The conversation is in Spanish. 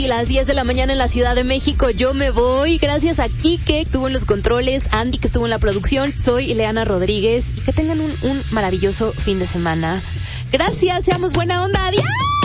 Y las 10 de la mañana en la Ciudad de México. Yo me voy. Gracias a Kike, que estuvo en los controles, Andy, que estuvo en la producción. Soy Leana Rodríguez. Y que tengan un maravilloso fin de semana. Gracias, seamos buena onda. ¡Adiós!